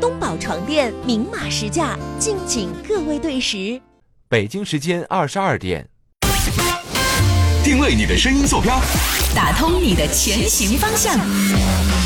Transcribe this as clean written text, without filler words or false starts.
东宝床垫明码实价，敬请各位对时。 北京时间22点， 定位你的声音坐标， 打通你的前行方向。